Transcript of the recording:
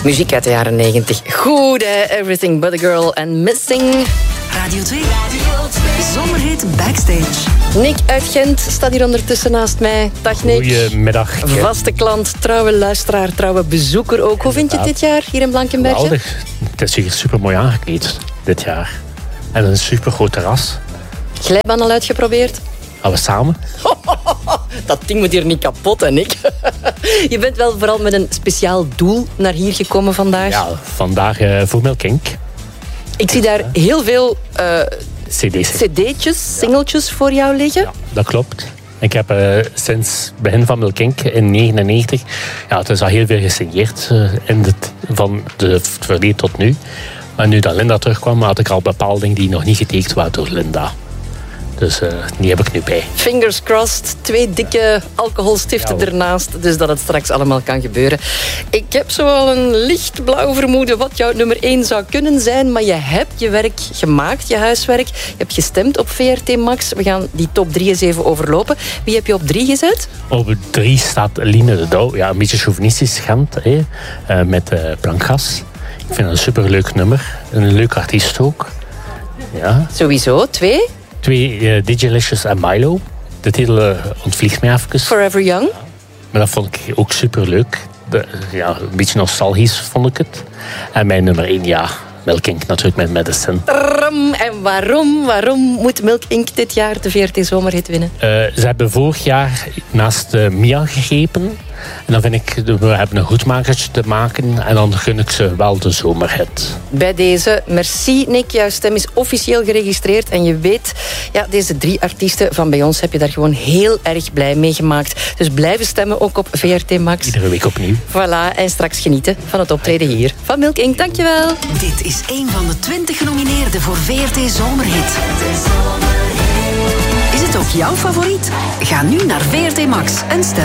Muziek uit de jaren 90. Goed, Everything But A Girl and Missing. Radio 2. Zomerhit Backstage. Nick uit Gent staat hier ondertussen naast mij. Dag Nick. Goedemiddag. Vaste klant, trouwe luisteraar, trouwe bezoeker ook. Hoe vind je het dit jaar hier in Blankenberge? Geweldig. Het is hier super mooi aangekleed dit jaar. En een super groot terras. Glijbaan al uitgeprobeerd? Gaan we samen? Dat ding moet hier niet kapot, hè, Nick? Je bent wel vooral met een speciaal doel naar hier gekomen vandaag. Ja, vandaag voor Milk Inc. Ik zie daar heel veel cd'tjes, singeltjes voor jou liggen. Ja, dat klopt. Ik heb sinds het begin van Milk Inc. in 1999... Ja, het is al heel veel gesigneerd van het verleden tot nu. Maar nu dat Linda terugkwam, had ik al bepaalde dingen die nog niet getekend waren door Linda. Dus die heb ik nu bij. Fingers crossed. 2 dikke alcoholstiften ernaast. Dus dat het straks allemaal kan gebeuren. Ik heb zoal een lichtblauw vermoeden wat jouw nummer 1 zou kunnen zijn. Maar je hebt je werk gemaakt, je huiswerk. Je hebt gestemd op VRT Max. We gaan die top 3 eens even overlopen. Wie heb je op 3 gezet? Op 3 staat Line de Douw. Ja, een beetje chauvinistisch Gent. Met Plankgas. Ik vind het een superleuk nummer. Een leuk artiest ook. Ja. Sowieso. 2? 2 Digilicious en Milo. De titel ontvliegt mij even. Forever Young. Maar dat vond ik ook superleuk. Een beetje nostalgisch vond ik het. En mijn nummer 1, ja, Milk Inc. natuurlijk met Medicine. En waarom moet Milk Inc. dit jaar de VRT Zomerhit winnen? Ze hebben vorig jaar naast Mia gegrepen. En dan vind ik, we hebben een goedmakertje te maken. En dan gun ik ze wel de zomerhit. Bij deze, merci Nick. Jouw stem is officieel geregistreerd. En je weet, ja, deze 3 artiesten van bij ons heb je daar gewoon heel erg blij mee gemaakt. Dus blijven stemmen, ook op VRT Max. Iedere week opnieuw. Voilà, en straks genieten van het optreden hier van Milk Inc. Dankjewel. Dit is een van de 20 genomineerden voor VRT Zomerhit. Is het ook jouw favoriet? Ga nu naar VRT Max en stem.